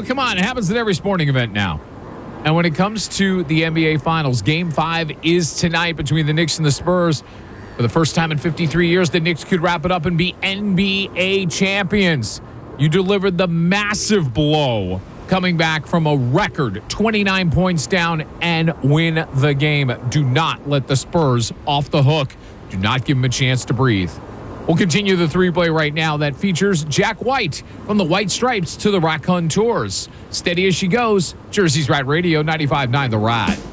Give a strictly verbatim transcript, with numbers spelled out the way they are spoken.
come on. It happens at every sporting event now. And when it comes to the N B A Finals, Game five is tonight between the Knicks and the Spurs. For the first time in fifty-three years, the Knicks could wrap it up and be N B A champions. You delivered the massive blow, coming back from a record twenty-nine points down and win the game. Do not let the Spurs off the hook. Do not give them a chance to breathe. We'll continue the three-play right now that features Jack White from the White Stripes to the Racontours. Steady as she goes, Jersey's Rat Radio, ninety-five point nine The Rat.